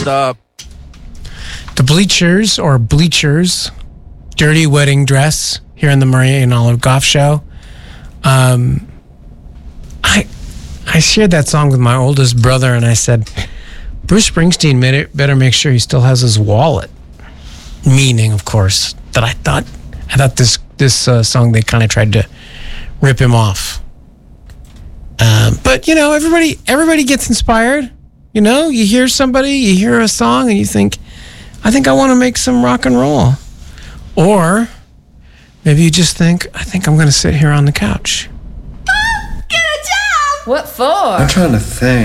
Stop. The Bleachers or Bleachers, Dirty Wedding Dress here in the Maria and Olive Goff Show. I shared that song with my oldest brother, and I said, Bruce Springsteen better make sure he still has his wallet. Meaning, of course, that I thought this song, they kind of tried to rip him off. But, everybody gets inspired. You hear somebody, you hear a song, and you think, I think I want to make some rock and roll. Or maybe you just think, I think I'm going to sit here on the couch. Get a job! What for? I'm trying to think.